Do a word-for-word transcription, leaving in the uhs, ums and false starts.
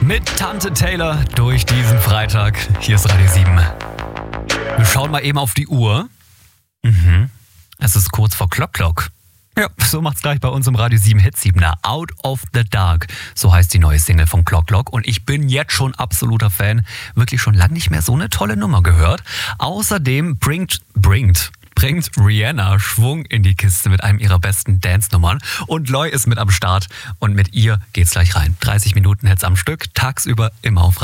mit Tante Taylor durch diesen Freitag. Hier ist Radio sieben. Wir schauen mal eben auf die Uhr. Mhm. Es ist kurz vor Clock Clock. Ja, so macht's gleich bei uns im Radio sieben Hit siebener. Out of the Dark, so heißt die neue Single von Clock Clock. Und ich bin jetzt schon absoluter Fan. Wirklich schon lange nicht mehr so eine tolle Nummer gehört. Außerdem bringt, bringt, bringt Rihanna Schwung in die Kiste mit einem ihrer besten Dance-Nummern. Und Loy ist mit am Start und mit ihr geht's gleich rein. dreißig Minuten Hits am Stück, tagsüber immer auf